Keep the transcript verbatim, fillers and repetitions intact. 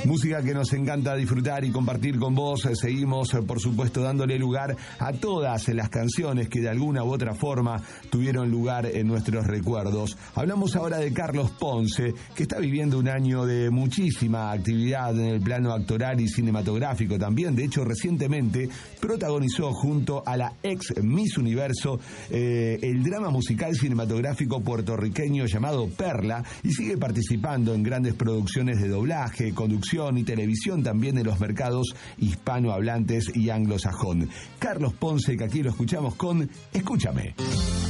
Música que nos encanta disfrutar y compartir con vos. Seguimos, por supuesto, dándole lugar a todas las canciones que de alguna u otra forma tuvieron lugar en nuestros recuerdos. Hablamos ahora de Carlos Ponce, que está viviendo un año de muchísima actividad en el plano actoral y cinematográfico también. De hecho, recientemente protagonizó junto a la ex Miss Universo eh, el drama musical cinematográfico puertorriqueño llamado Perla, y sigue participando en grandes producciones de doblaje, conducción y televisión también en los mercados hispanohablantes y anglosajón. Carlos Ponce, que aquí lo escuchamos con Escúchame.